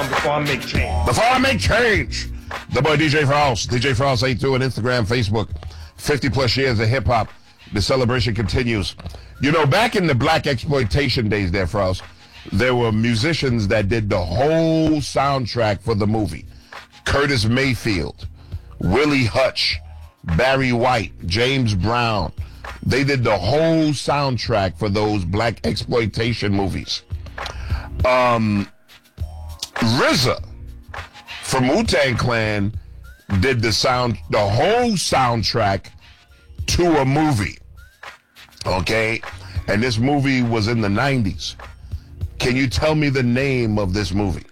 before I make change. Before I make change. The boy DJ Frost. DJ Frost 82 on Instagram, Facebook. 50 plus years of hip hop. The celebration continues. You know, back in the black exploitation days there, Frost, there were musicians that did the whole soundtrack for the movie. Curtis Mayfield, Willie Hutch, Barry White, James Brown. They did the whole soundtrack for those black exploitation movies. RZA from Wu-Tang Clan did the whole soundtrack to a movie. Okay? And this movie was in the 90s. Can you tell me the name of this movie?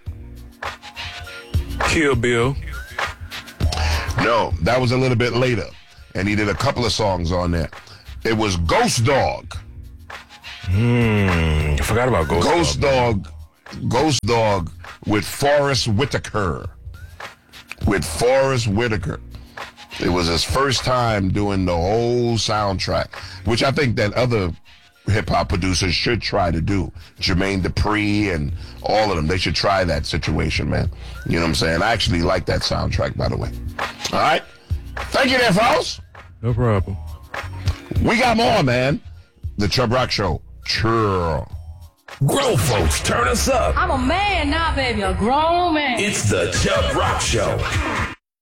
Kill Bill. No, that was a little bit later. And he did a couple of songs on there. It was Ghost Dog. I forgot about Ghost Dog. Ghost Dog with Forrest Whitaker. It was his first time doing the whole soundtrack, which I think that other hip-hop producers should try to do. Jermaine Dupri and all of them, they should try that situation, man. You know what I'm saying? I actually like that soundtrack, by the way. All right? Thank you there, fellas. No problem. We got more, man. The Chubb Rock Show. Sure. Grown folks, turn us up. I'm a man now, baby, a grown man. It's the Chubb Rock Show.